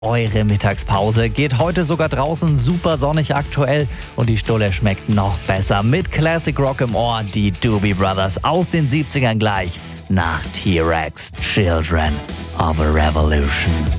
Eure Mittagspause geht heute sogar draußen super sonnig aktuell und die Stulle schmeckt noch besser. Mit Classic Rock im Ohr, die Doobie Brothers aus den 70ern gleich nach T-Rex, Children of a Revolution.